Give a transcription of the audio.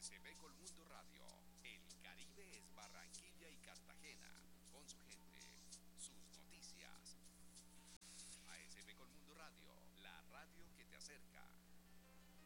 ASB Colmundo Radio. El Caribe es Barranquilla y Cartagena, con su gente, sus noticias. ASB Colmundo Radio, la radio que te acerca.